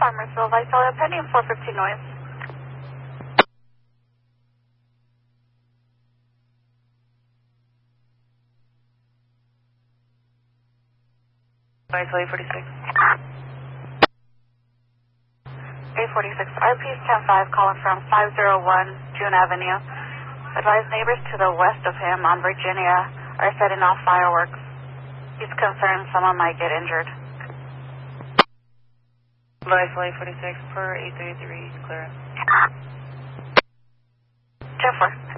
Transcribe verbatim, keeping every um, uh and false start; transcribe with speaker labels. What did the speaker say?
Speaker 1: Farmersville, Visalia, pending four fifteen noise.
Speaker 2: Visalia forty-six.
Speaker 1: eight forty-six, R P ten five calling from five oh one June Avenue. Advise neighbors to the west of him on Virginia are setting off fireworks. He's concerned someone might get injured.
Speaker 2: Visalia forty-six per eight thirty-three, clear.
Speaker 1: ten four.